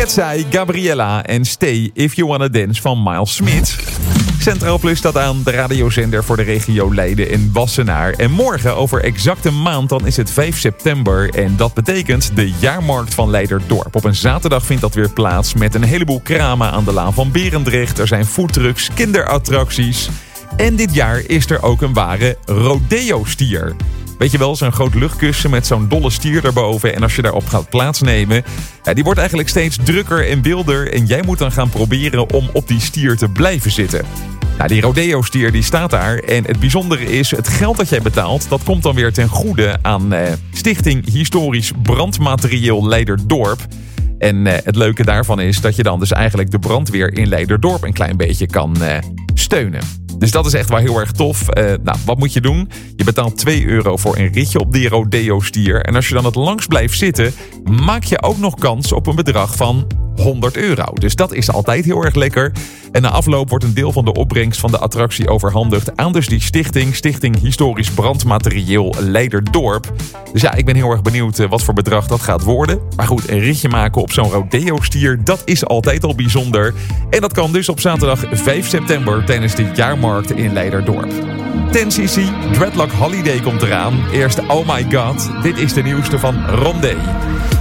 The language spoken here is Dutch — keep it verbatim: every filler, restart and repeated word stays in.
Ketsai, Gabriella en Stay If You Wanna Dance van Miles Smith. Centraal Plus staat aan, de radiozender voor de regio Leiden en Wassenaar. En morgen, over exact een maand, dan is het vijf september. En dat betekent de jaarmarkt van Leiderdorp. Op een zaterdag vindt dat weer plaats met een heleboel kramen aan de Laan van Berendrecht. Er zijn foodtrucks, kinderattracties. En dit jaar is er ook een ware rodeo-stier. Weet je wel, zo'n groot luchtkussen met zo'n dolle stier erboven. En als je daarop gaat plaatsnemen, ja, die wordt eigenlijk steeds drukker en wilder. En jij moet dan gaan proberen om op die stier te blijven zitten. Nou, die rodeo-stier die staat daar. En het bijzondere is, het geld dat jij betaalt, dat komt dan weer ten goede aan eh, Stichting Historisch Brandmaterieel Leiderdorp. En eh, het leuke daarvan is dat je dan dus eigenlijk de brandweer in Leiderdorp een klein beetje kan eh, steunen. Dus dat is echt wel heel erg tof. Uh, nou, wat moet je doen? Je betaalt twee euro voor een ritje op die rodeo-stier. En als je dan het langst blijft zitten, maak je ook nog kans op een bedrag van honderd euro. Dus dat is altijd heel erg lekker. En na afloop wordt een deel van de opbrengst van de attractie overhandigd aan dus die stichting. Stichting Historisch Brandmaterieel Leiderdorp. Dus ja, ik ben heel erg benieuwd wat voor bedrag dat gaat worden. Maar goed, een ritje maken op zo'n rodeo-stier, dat is altijd al bijzonder. En dat kan dus op zaterdag vijf september tijdens de jaarmarkt in Leiderdorp. ten C C, Dreadlock Holiday komt eraan. Eerst Oh My God, dit is de nieuwste van Rondé.